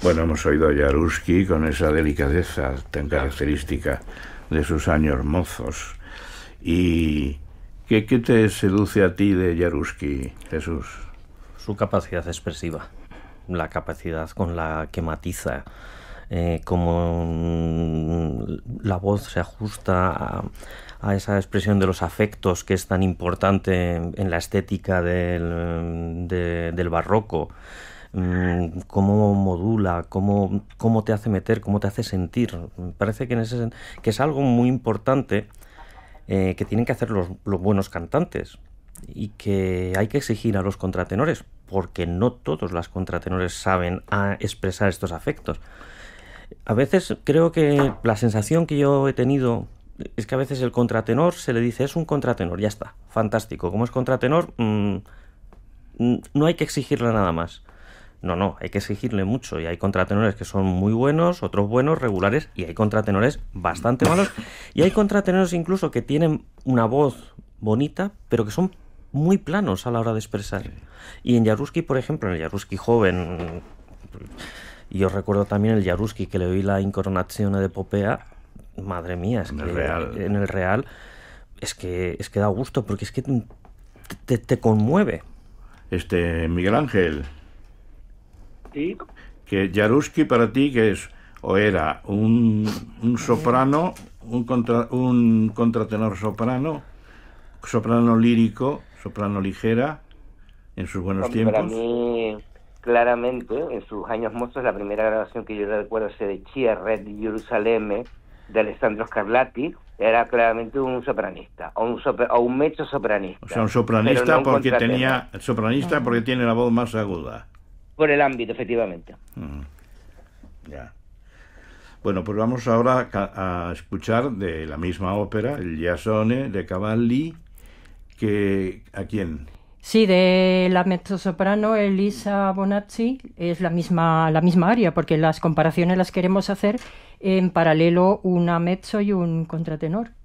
Bueno, hemos oído a Jaruski con esa delicadeza tan característica de sus años mozos. ¿Y qué te seduce a ti de Jaruski, Jesús? Su capacidad expresiva, la capacidad con la que matiza, cómo la voz se ajusta a esa expresión de los afectos que es tan importante en la estética del barroco. Cómo modula, cómo te hace meter, cómo te hace sentir. Me parece que que es algo muy importante que tienen que hacer los buenos cantantes y que hay que exigir a los contratenores, porque no todos los contratenores saben expresar estos afectos. A veces creo que la sensación que yo he tenido es que a veces el contratenor se le dice es un contratenor, ya está, fantástico. Como es contratenor, no hay que exigirle nada más. No, hay que exigirle mucho, y hay contratenores que son muy buenos, otros buenos, regulares, y hay contratenores bastante malos, y hay contratenores incluso que tienen una voz bonita, pero que son muy planos a la hora de expresar. Y en Jaruski, por ejemplo, en el Jaruski joven, y yo recuerdo también el Jaruski que le oí la Incoronazione de Popea, madre mía, es que en el Real es que da gusto, porque es que te conmueve. Miguel Ángel. Sí. Que Jaruski para ti que es o era un soprano, un contratenor soprano lírico, soprano ligera en sus buenos tiempos. Para mí, claramente, en sus años mozos, la primera grabación que yo recuerdo es de Cierre di Gerusalemme de Alessandro Scarlatti. Era claramente un sopranista o un mezzo sopranista. O sea, un sopranista no porque porque tiene la voz más aguda. Por el ámbito, efectivamente. Ya. Bueno, pues vamos ahora a escuchar de la misma ópera, el Jasone de Cavalli, ¿a quién? Sí, de la mezzosoprano Elisa Bonazzi es la misma aria, porque las comparaciones las queremos hacer en paralelo una mezzo y un contratenor.